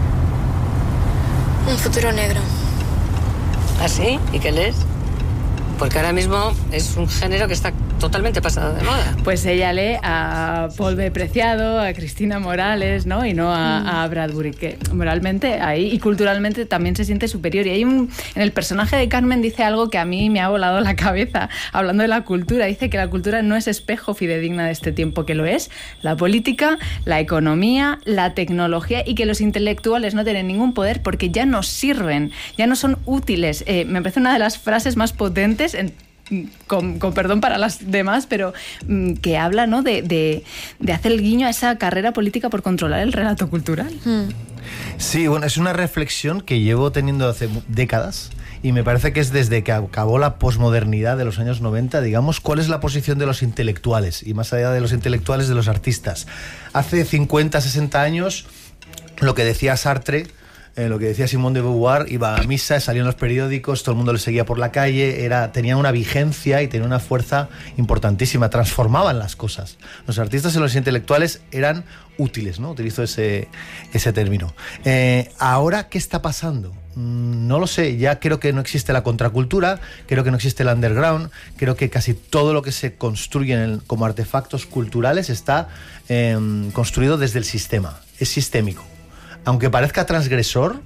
Un futuro negro. ¿Ah, sí? ¿Y qué lees? Porque ahora mismo es un género que está totalmente pasado de moda. Pues ella lee a Paul B. Preciado, a Cristina Morales, ¿no? Y no a, mm. a Bradbury, que moralmente ahí y culturalmente también se siente superior. Y hay un... En el personaje de Carmen dice algo que a mí me ha volado la cabeza, hablando de la cultura. Dice que la cultura no es espejo fidedigna de este tiempo, que lo es la política, la economía, la tecnología, y que los intelectuales no tienen ningún poder porque ya no sirven, ya no son útiles. Eh, me parece una de las frases más potentes En, con, con perdón para las demás, pero mm, que habla, ¿no? de, de, de hacer el guiño a esa carrera política por controlar el relato cultural. Mm. Sí, bueno, es una reflexión que llevo teniendo hace décadas y me parece que es desde que acabó la posmodernidad de los años noventa, digamos, cuál es la posición de los intelectuales y más allá de los intelectuales, de los artistas. Hace cincuenta, sesenta años, lo que decía Sartre, Eh, lo que decía Simone de Beauvoir, iba a misa, salía en los periódicos, todo el mundo le seguía por la calle, era, tenía una vigencia y tenía una fuerza importantísima, transformaban las cosas. Los artistas y los intelectuales eran útiles, ¿no? Utilizo ese, ese término. Eh, ahora, ¿qué está pasando? Mm, no lo sé, ya creo que no existe la contracultura, creo que no existe el underground, creo que casi todo lo que se construye en el, como artefactos culturales está eh, construido desde el sistema, es sistémico. Aunque parezca transgresor,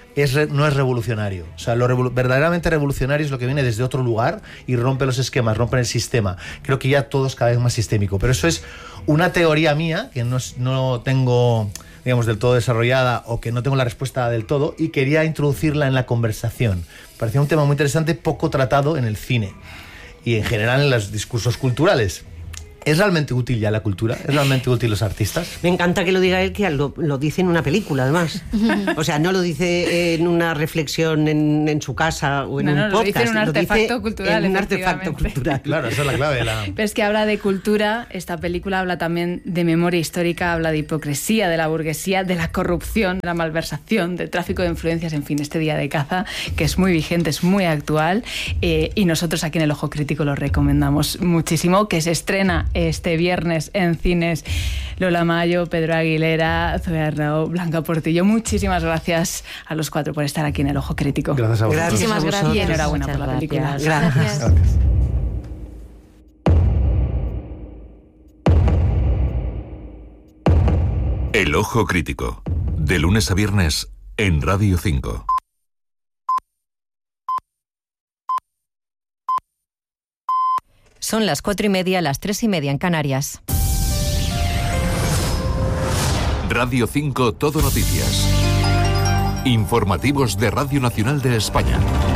es re, no es revolucionario. O sea, lo revol- verdaderamente revolucionario es lo que viene desde otro lugar y rompe los esquemas, rompe el sistema. Creo que ya todo es cada vez más sistémico. Pero eso es una teoría mía que no, no tengo, digamos, del todo desarrollada o que no tengo la respuesta del todo, y quería introducirla en la conversación. Parecía un tema muy interesante, poco tratado en el cine y en general en los discursos culturales. ¿Es realmente útil ya la cultura? ¿Es realmente útil los artistas? Me encanta que lo diga él, que lo, lo dice en una película, además. O sea, no lo dice en una reflexión en, en su casa o en no, un no, podcast. Lo dice en un artefacto cultural. En un artefacto cultural. Claro, esa es la clave. La... Pero es que habla de cultura, esta película habla también de memoria histórica, habla de hipocresía, de la burguesía, de la corrupción, de la malversación, del tráfico de influencias, en fin, este Día de Caza, que es muy vigente, es muy actual, eh, y nosotros aquí en El Ojo Crítico lo recomendamos muchísimo, que se estrena este viernes en cines. Lola Mayo, Pedro Aguilera, Zoe Arnau, Blanca Portillo, muchísimas gracias a los cuatro por estar aquí en El Ojo Crítico. Gracias a vosotros. Muchísimas gracias. Y enhorabuena Muchas por la película. Gracias. Gracias. Gracias. El Ojo Crítico, de lunes a viernes en Radio cinco. Son las cuatro y media, las tres y media en Canarias. Radio cinco Todo Noticias. Informativos de Radio Nacional de España.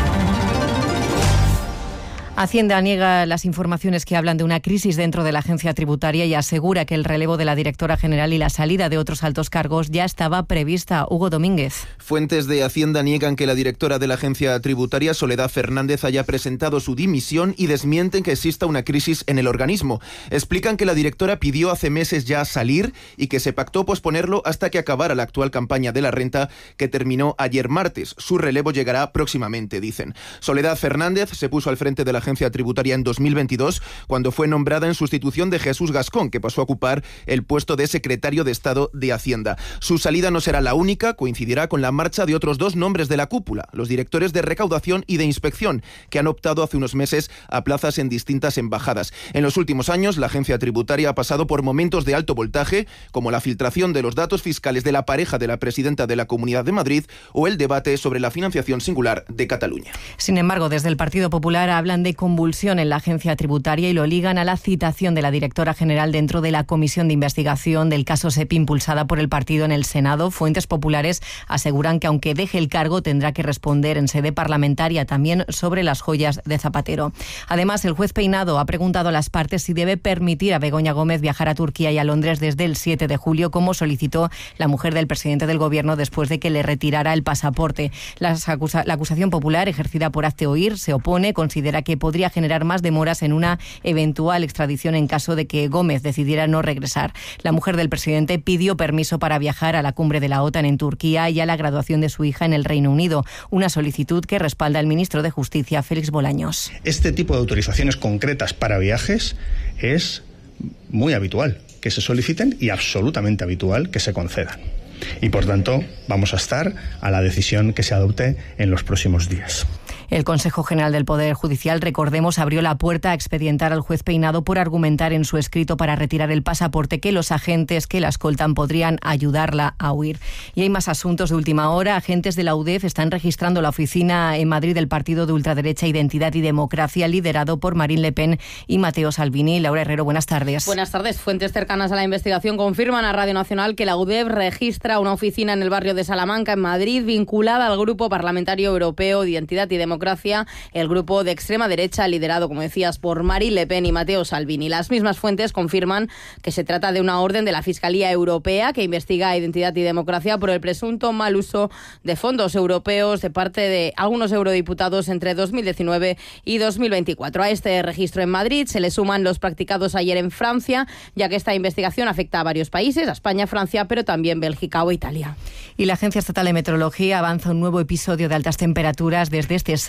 Hacienda niega las informaciones que hablan de una crisis dentro de la agencia tributaria y asegura que el relevo de la directora general y la salida de otros altos cargos ya estaba prevista. Hugo Domínguez. Fuentes de Hacienda niegan que la directora de la agencia tributaria, Soledad Fernández, haya presentado su dimisión y desmienten que exista una crisis en el organismo. Explican que la directora pidió hace meses ya salir y que se pactó posponerlo hasta que acabara la actual campaña de la renta, que terminó ayer martes. Su relevo llegará próximamente, dicen. Soledad Fernández se puso al frente de la agencia tributaria en dos mil veintidós, cuando fue nombrada en sustitución de Jesús Gascón, que pasó a ocupar el puesto de secretario de Estado de Hacienda. Su salida no será la única, coincidirá con la marcha de otros dos nombres de la cúpula, los directores de recaudación y de inspección, que han optado hace unos meses a plazas en distintas embajadas. En los últimos años, la agencia tributaria ha pasado por momentos de alto voltaje, como la filtración de los datos fiscales de la pareja de la presidenta de la Comunidad de Madrid o el debate sobre la financiación singular de Cataluña. Sin embargo, desde el Partido Popular hablan de convulsión en la agencia tributaria y lo ligan a la citación de la directora general dentro de la comisión de investigación del caso SEPI impulsada por el partido en el Senado. Fuentes populares aseguran que aunque deje el cargo tendrá que responder en sede parlamentaria también sobre las joyas de Zapatero. Además, el juez Peinado ha preguntado a las partes si debe permitir a Begoña Gómez viajar a Turquía y a Londres desde el siete de julio, como solicitó la mujer del presidente del gobierno después de que le retirara el pasaporte. Las acusa- la acusación popular ejercida por Hazte Oír se opone, considera que podría generar más demoras en una eventual extradición en caso de que Gómez decidiera no regresar. La mujer del presidente pidió permiso para viajar a la cumbre de la OTAN en Turquía y a la graduación de su hija en el Reino Unido, una solicitud que respalda el ministro de Justicia, Félix Bolaños. Este tipo de autorizaciones concretas para viajes es muy habitual que se soliciten y absolutamente habitual que se concedan. Y por tanto, vamos a estar a la decisión que se adopte en los próximos días. El Consejo General del Poder Judicial, recordemos, abrió la puerta a expedientar al juez Peinado por argumentar en su escrito para retirar el pasaporte que los agentes que la escoltan podrían ayudarla a huir. Y hay más asuntos de última hora. Agentes de la U D E F están registrando la oficina en Madrid del partido de ultraderecha Identidad y Democracia, liderado por Marine Le Pen y Matteo Salvini. Laura Herrero, buenas tardes. Buenas tardes. Fuentes cercanas a la investigación confirman a Radio Nacional que la U D E F registra una oficina en el barrio de Salamanca, en Madrid, vinculada al Grupo Parlamentario Europeo de Identidad y Democracia, el grupo de extrema derecha liderado, como decías, por Marine Le Pen y Matteo Salvini. Las mismas fuentes confirman que se trata de una orden de la Fiscalía Europea que investiga a Identidad y Democracia por el presunto mal uso de fondos europeos de parte de algunos eurodiputados entre dos mil diecinueve y dos mil veinticuatro. A este registro en Madrid se le suman los practicados ayer en Francia, ya que esta investigación afecta a varios países, a España, Francia, pero también Bélgica o Italia. Y la Agencia Estatal de Meteorología avanza un nuevo episodio de altas temperaturas desde este sábado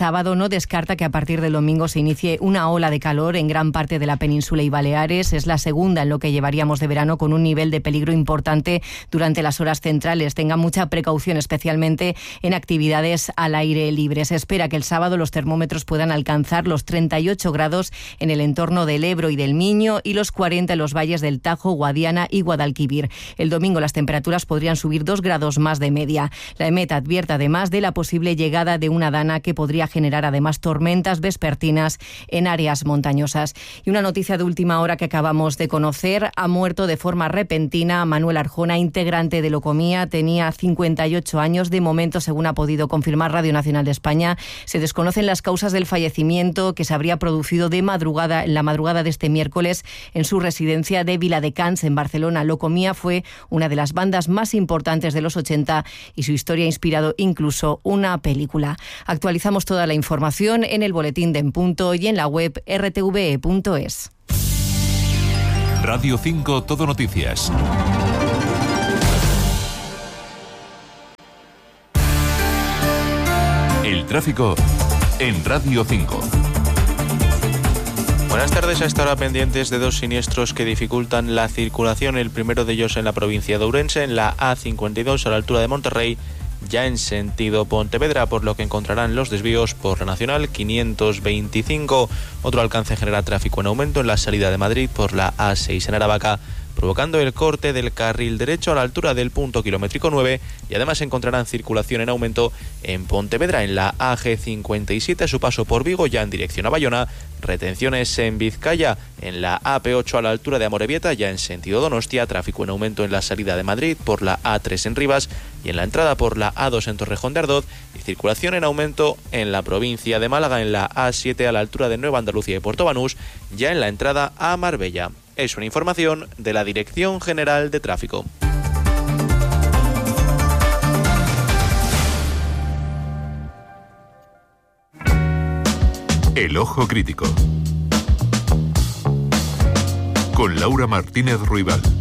sábado, no descarta que a partir del domingo se inicie una ola de calor en gran parte de la península y Baleares. Es la segunda en lo que llevaríamos de verano, con un nivel de peligro importante durante las horas centrales. Tenga mucha precaución, especialmente en actividades al aire libre. Se espera que el sábado los termómetros puedan alcanzar los treinta y ocho grados en el entorno del Ebro y del Miño y los cuarenta en los valles del Tajo, Guadiana y Guadalquivir. El domingo las temperaturas podrían subir dos grados más de media. La EMET advierte además de la posible llegada de una dana que podría generar además tormentas vespertinas en áreas montañosas. Y una noticia de última hora que acabamos de conocer: ha muerto de forma repentina Manuel Arjona, integrante de Locomía. Tenía cincuenta y ocho años. De momento, según ha podido confirmar Radio Nacional de España, se desconocen las causas del fallecimiento, que se habría producido de madrugada, en la madrugada de este miércoles, en su residencia de Viladecans, en Barcelona. Locomía fue una de las bandas más importantes de los ochenta y su historia ha inspirado incluso una película. Actualizamos toda la información en el boletín de En Punto y en la web erre te ve e punto es. Radio cinco Todo Noticias. El tráfico en Radio cinco. Buenas tardes. A esta hora pendientes de dos siniestros que dificultan la circulación. El primero de ellos en la provincia de Ourense, en la A cincuenta y dos a la altura de Monterrey, ya en sentido Pontevedra, por lo que encontrarán los desvíos por la Nacional quinientos veinticinco. Otro alcance genera tráfico en aumento en la salida de Madrid por la A seis en Aravaca, provocando el corte del carril derecho a la altura del punto kilométrico nueve, y además encontrarán circulación en aumento en Pontevedra en la A G cincuenta y siete a su paso por Vigo, ya en dirección a Bayona. Retenciones en Vizcaya en la A P ocho a la altura de Amorebieta, ya en sentido Donostia. Tráfico en aumento en la salida de Madrid por la A tres en Rivas y en la entrada por la A dos en Torrejón de Ardoz, y circulación en aumento en la provincia de Málaga en la A siete a la altura de Nueva Andalucía y Puerto Banús, ya en la entrada a Marbella. Es una información de la Dirección General de Tráfico. El Ojo Crítico, con Laura Martínez Ruibal.